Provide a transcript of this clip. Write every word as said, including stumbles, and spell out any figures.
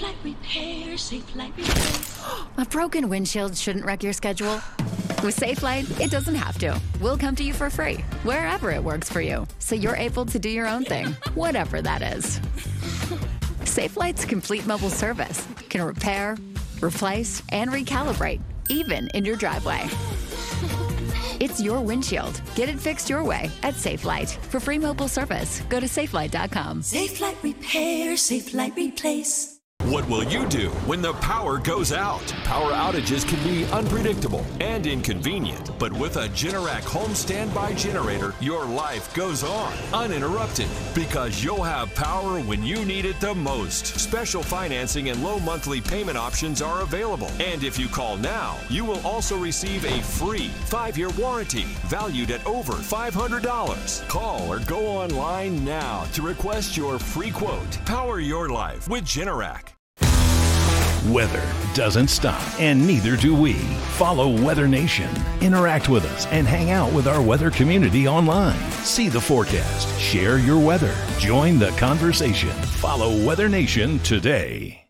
Light Repair, Safe Light Replace. A broken windshield shouldn't wreck your schedule. With Safelite, it doesn't have to. We'll come to you for free, wherever it works for you, so you're able to do your own thing, whatever that is. Safelite's complete mobile service can repair, replace, and recalibrate, even in your driveway. It's your windshield. Get it fixed your way at Safelite. For free mobile service, go to safelite dot com. Safe Light Repair, Safe Light Replace. What will you do when the power goes out? Power outages can be unpredictable and inconvenient, but with a Generac home standby generator, your life goes on uninterrupted because you'll have power when you need it the most. Special financing and low monthly payment options are available. And if you call now, you will also receive a free five-year warranty valued at over five hundred dollars. Call or go online now to request your free quote. Power your life with Generac. Weather doesn't stop, and neither do we. Follow Weather Nation. Interact with us and hang out with our weather community online. See the forecast, share your weather, join the conversation. Follow Weather Nation today.